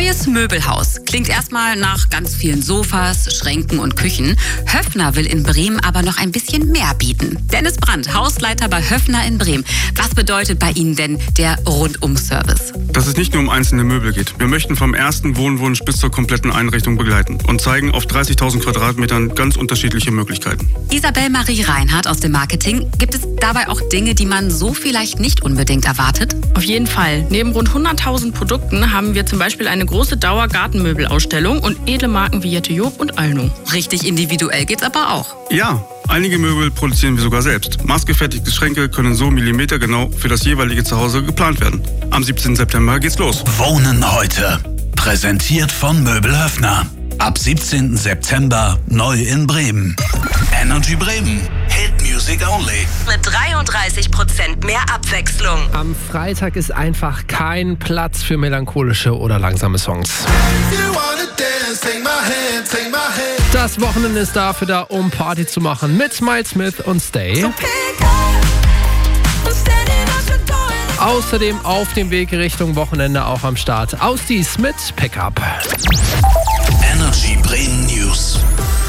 Neues Möbelhaus. Klingt erstmal nach ganz vielen Sofas, Schränken und Küchen. Höffner will in Bremen aber noch ein bisschen mehr bieten. Dennis Brandt, Hausleiter bei Höffner in Bremen. Was bedeutet bei Ihnen denn der Rundum-Service? Dass es nicht nur um einzelne Möbel geht. Wir möchten vom ersten Wohnwunsch bis zur kompletten Einrichtung begleiten und zeigen auf 30.000 Quadratmetern ganz unterschiedliche Möglichkeiten. Isabel Marie Reinhardt aus dem Marketing. Gibt es dabei auch Dinge, die man so vielleicht nicht unbedingt erwartet? Auf jeden Fall. Neben rund 100.000 Produkten haben wir zum Beispiel eine große Dauergartenmöbelausstellung und edle Marken wie Jette Job und Alno. Richtig individuell geht's aber auch. Ja, einige Möbel produzieren wir sogar selbst. Maßgefertigte Schränke können so millimetergenau für das jeweilige Zuhause geplant werden. Am 17. September geht's los. Wohnen heute. Präsentiert von Möbel Höffner. Ab 17. September neu in Bremen. Energy Bremen. Hit Music Only. Mit 33% mehr Abwechslung. Am Freitag ist einfach kein Platz für melancholische oder langsame Songs. Das Wochenende ist dafür da, um Party zu machen mit Miles Smith und Stay. Außerdem auf dem Weg Richtung Wochenende auch am Start Ausdies mit Pickup. Energy Bremen News.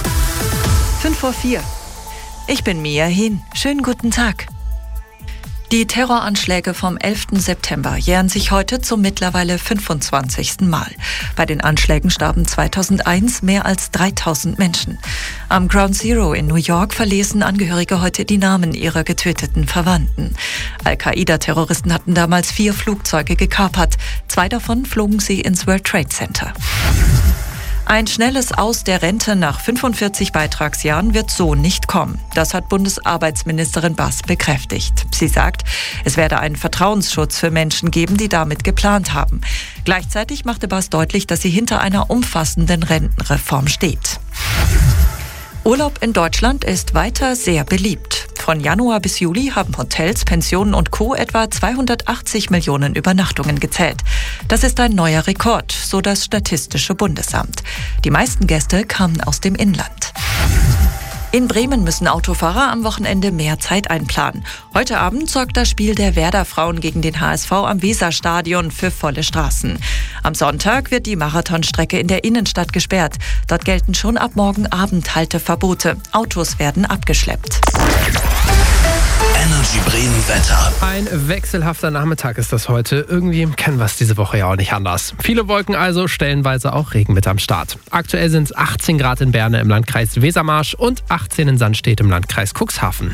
5:04. Ich bin Mia Hin. Schönen guten Tag. Die Terroranschläge vom 11. September jähren sich heute zum mittlerweile 25. Mal. Bei den Anschlägen starben 2001 mehr als 3.000 Menschen. Am Ground Zero in New York verlesen Angehörige heute die Namen ihrer getöteten Verwandten. Al-Qaida-Terroristen hatten damals 4 Flugzeuge gekapert. 2 davon flogen sie ins World Trade Center. Ein schnelles Aus der Rente nach 45 Beitragsjahren wird so nicht kommen. Das hat Bundesarbeitsministerin Bass bekräftigt. Sie sagt, es werde einen Vertrauensschutz für Menschen geben, die damit geplant haben. Gleichzeitig machte Bass deutlich, dass sie hinter einer umfassenden Rentenreform steht. Urlaub in Deutschland ist weiter sehr beliebt. Von Januar bis Juli haben Hotels, Pensionen und Co. etwa 280 Millionen Übernachtungen gezählt. Das ist ein neuer Rekord, so das Statistische Bundesamt. Die meisten Gäste kamen aus dem Inland. In Bremen müssen Autofahrer am Wochenende mehr Zeit einplanen. Heute Abend sorgt das Spiel der Werder-Frauen gegen den HSV am Weserstadion für volle Straßen. Am Sonntag wird die Marathonstrecke in der Innenstadt gesperrt. Dort gelten schon ab morgen Abend Halteverbote. Autos werden abgeschleppt. Energy Bremen Wetter. Ein wechselhafter Nachmittag ist das heute. Irgendwie kennen wir es diese Woche ja auch nicht anders. Viele Wolken also, stellenweise auch Regen mit am Start. Aktuell sind es 18 Grad in Berne im Landkreis Wesermarsch und 18 in Sandstedt im Landkreis Cuxhaven.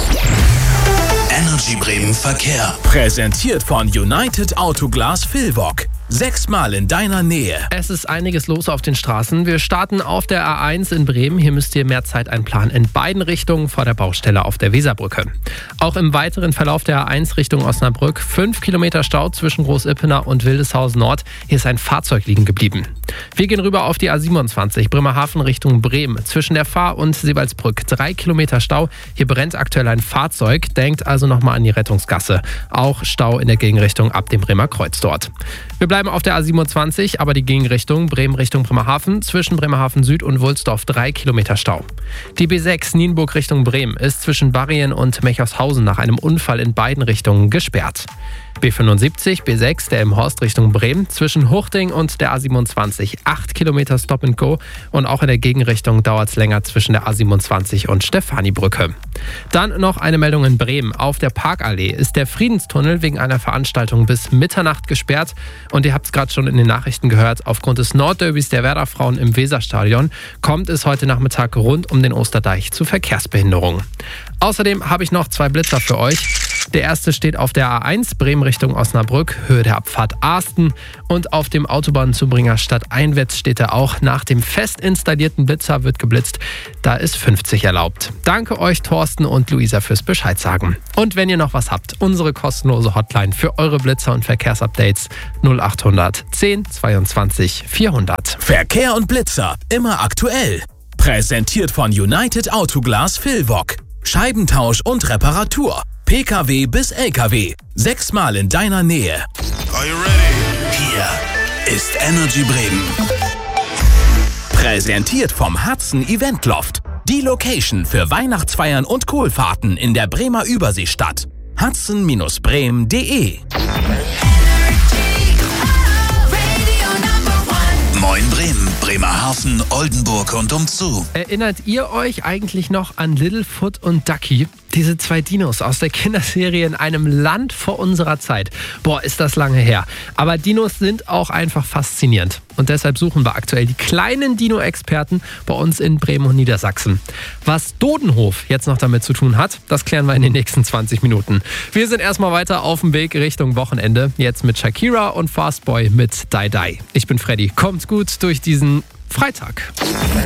Energy Bremen Verkehr. Präsentiert von United Autoglas Vilvoc. 6-mal in deiner Nähe. Es ist einiges los auf den Straßen. Wir starten auf der A1 in Bremen. Hier müsst ihr mehr Zeit einplanen. In beiden Richtungen vor der Baustelle auf der Weserbrücke. Auch im weiteren Verlauf der A1 Richtung Osnabrück 5 Kilometer Stau zwischen Groß-Ippener und Wildeshausen Nord. Hier ist ein Fahrzeug liegen geblieben. Wir gehen rüber auf die A27 Bremerhaven Richtung Bremen. Zwischen der Fahr- und Seewaldsbrück 3 Kilometer Stau. Hier brennt aktuell ein Fahrzeug. Denkt also nochmal an die Rettungsgasse. Auch Stau in der Gegenrichtung ab dem Bremer Kreuz dort. Wir bleiben auf der A27, aber die Gegenrichtung Bremen Richtung Bremerhaven. Zwischen Bremerhaven Süd und Wulsdorf 3 Kilometer Stau. Die B6 Nienburg Richtung Bremen ist zwischen Barrien und Meckershausen nach einem Unfall in beiden Richtungen gesperrt. B75, B6, der im Horst Richtung Bremen, zwischen Huchting und der A27 8 Kilometer Stop and Go und auch in der Gegenrichtung dauert es länger zwischen der A27 und Stefanibrücke. Dann noch eine Meldung in Bremen. Auf der Parkallee ist der Friedenstunnel wegen einer Veranstaltung bis Mitternacht gesperrt und ihr habt es gerade schon in den Nachrichten gehört, aufgrund des Nordderbys der Werder-Frauen im Weserstadion kommt es heute Nachmittag rund um den Osterdeich zu Verkehrsbehinderungen. Außerdem habe ich noch 2 Blitzer für euch. Der erste steht auf der A1 Bremen Richtung Osnabrück, Höhe der Abfahrt Asten. Und auf dem Autobahnzubringer Stadteinwetz steht er auch. Nach dem fest installierten Blitzer wird geblitzt. Da ist 50 erlaubt. Danke euch, Thorsten und Luisa, fürs Bescheid sagen. Und wenn ihr noch was habt, unsere kostenlose Hotline für eure Blitzer und Verkehrsupdates 0800 10 22 400. Verkehr und Blitzer, immer aktuell. Präsentiert von United Autoglas Vilvoc. Scheibentausch und Reparatur. PKW bis LKW. 6-mal in deiner Nähe. Are you ready? Hier ist Energy Bremen. Präsentiert vom Hudson Event Loft. Die Location für Weihnachtsfeiern und Kohlfahrten in der Bremer Überseestadt. hudson-bremen.de Bremerhaven, Oldenburg und umzu. Erinnert ihr euch eigentlich noch an Littlefoot und Ducky? Diese 2 Dinos aus der Kinderserie In einem Land vor unserer Zeit. Boah, ist das lange her. Aber Dinos sind auch einfach faszinierend. Und deshalb suchen wir aktuell die kleinen Dino-Experten bei uns in Bremen und Niedersachsen. Was Dodenhof jetzt noch damit zu tun hat, das klären wir in den nächsten 20 Minuten. Wir sind erstmal weiter auf dem Weg Richtung Wochenende. Jetzt mit Shakira und Fastboy mit Die Die. Ich bin Freddy. Kommt gut durch diesen Freitag.